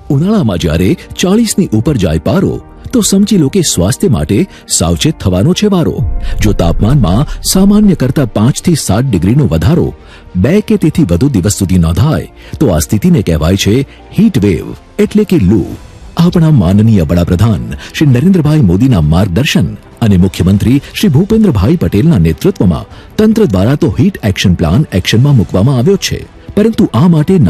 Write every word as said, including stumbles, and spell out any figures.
ઉનાળામાં જ્યારે ચાળીસની ઉપર જાય પારો તો સમજી લો કે સ્વાસ્થ્ય માટે સાવચેત થવાનો છે વારો. જો તાપમાનમાં સામાન્ય કરતા પાંચ થી સાત ડિગ્રીનો વધારો બે કે તેથી વધુ દિવસ સુધી નોંધાય તો આ સ્થિતિને કહેવાય છે હીટ વેવ એટલે કે લૂ. આપણા માનનીય વડાપ્રધાન શ્રી નરેન્દ્રભાઈ મોદીના માર્ગદર્શન અને મુખ્યમંત્રી શ્રી ભૂપેન્દ્રભાઈ પટેલના નેતૃત્વમાં તંત્ર દ્વારા તો હીટ એક્શન પ્લાન એક્શનમાં મૂકવામાં આવ્યો છે, પરંતુ આ માટે